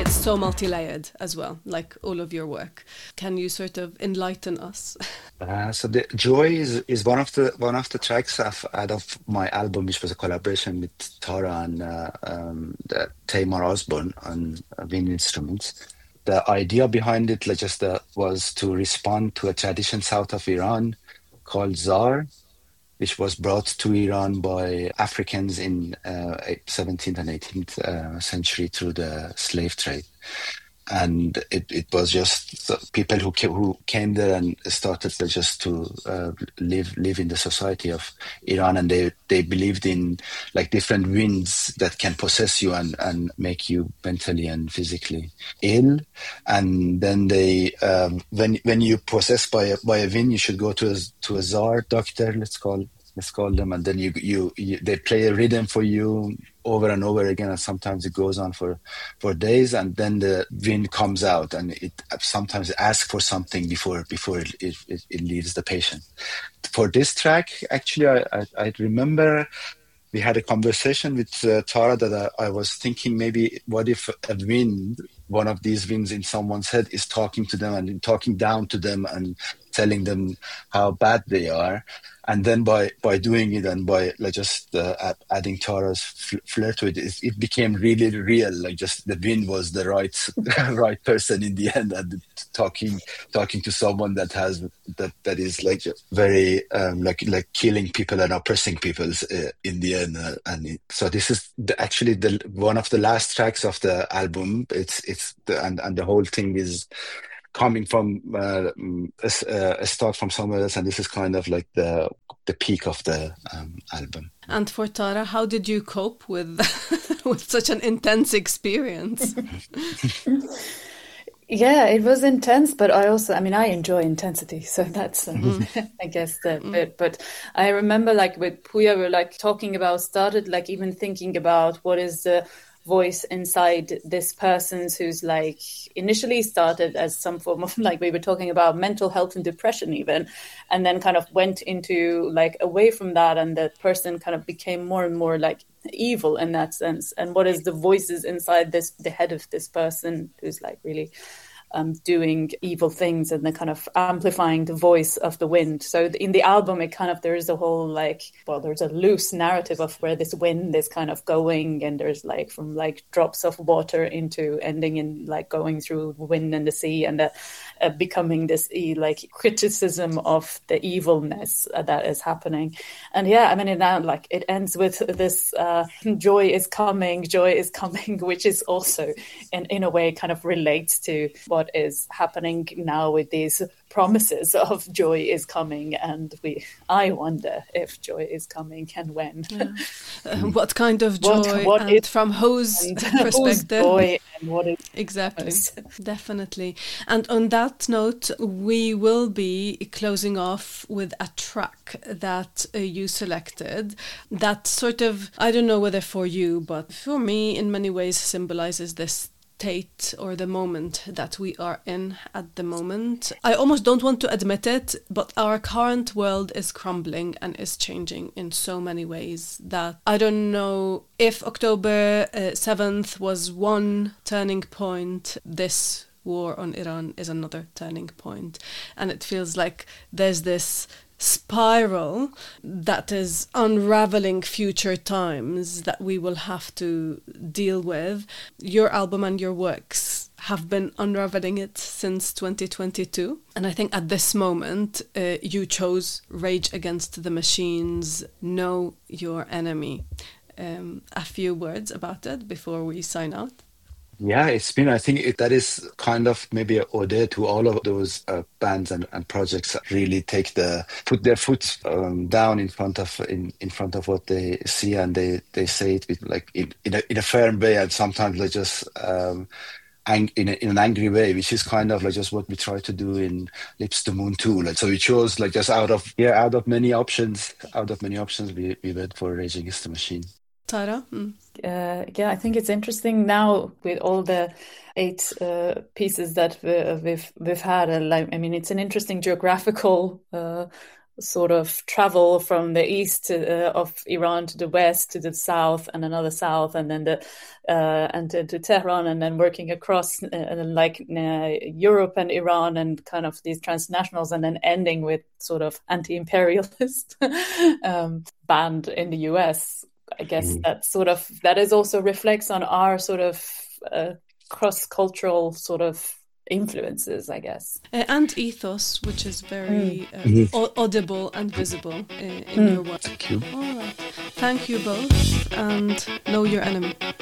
it's so multi-layered as well, like all of your work. Can you sort of enlighten us? So the Joy is one of the tracks out of my album, which was a collaboration with Tara and Tamar Osborne on wind instruments. The idea behind it, was to respond to a tradition south of Iran called Zar, which was brought to Iran by Africans in 17th and 18th century through the slave trade. And it was just people who came there and started just to live in the society of Iran, and they believed in like different winds that can possess you and make you mentally and physically ill. And then they when you possessed by a wind, you should go to a czar doctor, let's call them, and then they play a rhythm for you over and over again, and sometimes it goes on for days, and then the wind comes out, and it sometimes asks for something before it leaves the patient. For this track, actually, I remember we had a conversation with Tara that I was thinking, maybe what if a wind, one of these winds in someone's head, is talking to them and talking down to them and telling them how bad they are. And then by doing it and by just adding Tara's flair to it, it became really real. Like just the wind was the right person in the end, and talking to someone that is like very like killing people and oppressing people in the end. So this is actually one of the last tracks of the album. And the whole thing is coming from a start from somewhere else, and this is kind of like the peak of the album. And for Tara, how did you cope with with such an intense experience? Yeah, it was intense, but I enjoy intensity, so that's I guess that bit. But I remember like with Puya, we were like talking about, started like even thinking about what is the voice inside this person's, who's like initially started as some form of, like we were talking about mental health and depression even, and then kind of went into like away from that, and that person kind of became more and more like evil in that sense. And what is the voices inside the head of this person who's like really doing evil things, and the kind of amplifying the voice of the wind. So in the album, it kind of, there is a whole there's a loose narrative of where this wind is kind of going, and there's like from like drops of water into ending in like going through wind and the sea, and becoming this like criticism of the evilness that is happening. And yeah, I mean, it ends with this joy is coming, which is also in a way kind of relates to what is happening now with these promises of joy is coming, and I wonder if joy is coming and when. What kind of joy, and from whose perspective? Whose joy and what is exactly, definitely. And on that note, we will be closing off with a track that you selected that sort of, I don't know whether for you, but for me in many ways symbolizes this state or the moment that we are in at the moment. I almost don't want to admit it, but our current world is crumbling and is changing in so many ways that I don't know if October 7th was one turning point. This war on Iran is another turning point. And it feels like there's this spiral that is unraveling future times that we will have to deal with. Your album and your works have been unraveling it since 2022. And I think at this moment, you chose Rage Against the Machines, Know Your Enemy. A few words about it before we sign out. Yeah, I think that is kind of maybe an ode to all of those bands and projects that really put their foot down in front of what they see, and they say it with like in a firm way, and sometimes like just in an angry way, which is kind of like just what we try to do in Lips to Moon too. Like, so we chose like just out of many options, we went for Rage Against the Machine. Tara? Yeah, I think it's interesting now with all the 8 pieces that we've had. It's an interesting geographical sort of travel from the east of Iran to the west to the south and another south, and then to Tehran, and then working across Europe and Iran and kind of these transnationals, and then ending with sort of anti-imperialist band in the US. I guess that is also reflects on our sort of cross-cultural sort of influences, I guess. And ethos, which is very audible and visible in your work. Thank you. All right. Thank you both, and know your enemy.